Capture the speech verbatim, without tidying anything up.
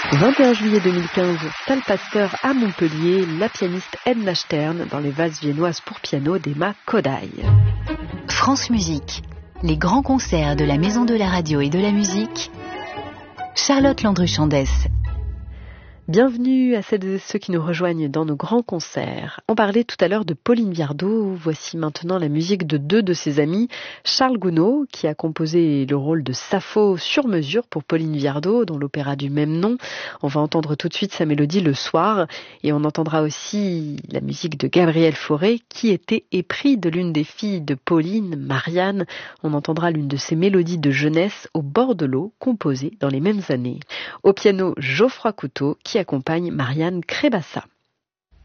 vingt et un juillet deux mille quinze, salle Pasteur à Montpellier, la pianiste Edna Stern dans les vases viennoises pour piano d'Emma Kodály. France Musique, les grands concerts de la Maison de la Radio et de la Musique. Charlotte Landru-Chandès. Bienvenue à celles et ceux qui nous rejoignent dans nos grands concerts. On parlait tout à l'heure de Pauline Viardot. Voici maintenant la musique de deux de ses amis. Charles Gounod, qui a composé le rôle de Sappho sur mesure pour Pauline Viardot, dans l'opéra du même nom. On va entendre tout de suite sa mélodie Le Soir. Et on entendra aussi la musique de Gabriel Fauré, qui était épris de l'une des filles de Pauline, Marianne. On entendra l'une de ses mélodies de jeunesse au bord de l'eau, composée dans les mêmes années. Au piano, Geoffroy Couteau, qui accompagne Marianne Crébassa.